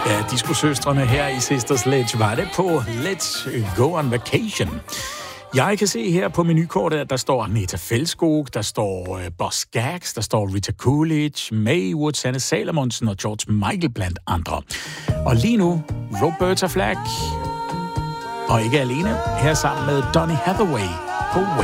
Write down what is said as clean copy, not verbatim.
Ja, disco-søstrene her i Sister Sledge var det på Let's Go on Vacation. Jeg kan se her på menukortet, at der står Neta Fællskog, der står Boss Skaggs, der står Rita Coolidge, Mae Wood, Sanne Salomonsen og George Michael blandt andre. Og lige nu, Roberta Flack, og ikke alene, her sammen med Donny Hathaway på